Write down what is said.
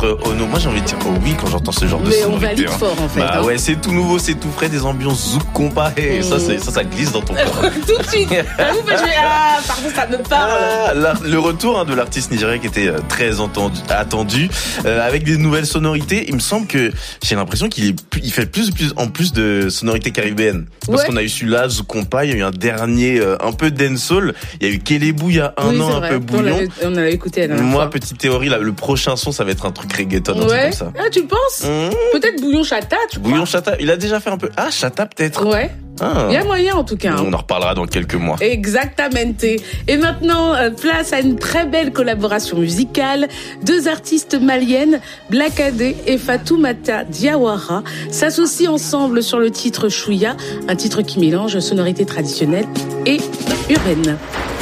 Ono. Moi, j'ai envie de dire oui quand j'entends ce genre de sonorité. Mais on valide fort, en fait. Bah ouais, c'est tout nouveau, c'est tout frais, des ambiances zouk compas. Et ça glisse dans ton corps. Tout de suite. Pardon, ça me parle. Le retour de l'artiste nigérien qui était très attendu, avec des nouvelles sonorités. Il me semble que j'ai l'impression qu'il fait plus en plus de sonorités caribéennes. Parce qu'on a eu celui-là, zouk compas, il y a eu un dernier un peu dancehall. Il y a eu Kelebou il y a un an, un peu bouillon. On avait écouté la Moi, petite théorie, là, le prochain son, ça va être un truc reggaeton, un truc comme ça. Ah, tu le penses? Peut-être Bouillon Chata, tu crois? Bouillon Chata, il a déjà fait un peu. Ah, Chata peut-être. Ouais. Il y a moyen en tout cas. On en reparlera dans quelques mois. Exactamente. Et maintenant, place à une très belle collaboration musicale. 2 artistes maliennes, Black Adé et Fatoumata Diawara, s'associent ensemble sur le titre Chouya, un titre qui mélange sonorité traditionnelle et urbaine.